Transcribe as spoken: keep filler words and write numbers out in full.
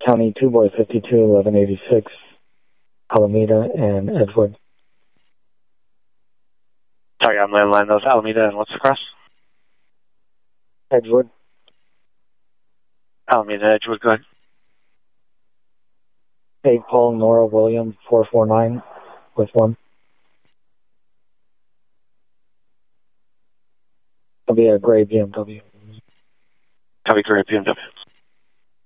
County two boy fifty-two eleven eighty-six, Alameda and Edgewood. Sorry, I'm landline. Those Alameda and what's the cross? Edgewood. Alameda, Edgewood, go ahead. Hey, Paul, Nora, William, four four nine with one. It'll be a gray B M W. That'll be great, B M W.